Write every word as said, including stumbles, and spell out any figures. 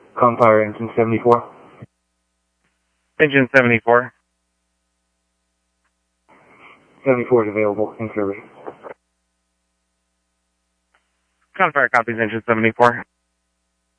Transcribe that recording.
Confire engine seventy-four. Engine seventy-four. seventy-four is available in service. Confire copies engine seventy-four.